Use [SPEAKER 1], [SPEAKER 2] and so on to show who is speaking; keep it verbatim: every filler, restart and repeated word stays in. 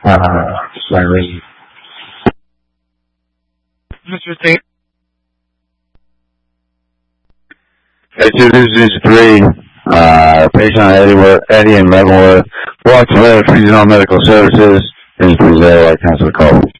[SPEAKER 1] Uh, sorry.
[SPEAKER 2] Mister Tate.
[SPEAKER 3] Hey, two deuces three. Uh, patient Eddie, Eddie and Leavenworth. Walked away, freezing all medical services. Please, please, I cancel the call.